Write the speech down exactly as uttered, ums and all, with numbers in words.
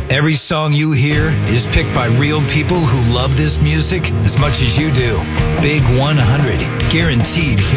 Every song you hear is picked by real people who love this music as much as you do. Big one hundred, guaranteed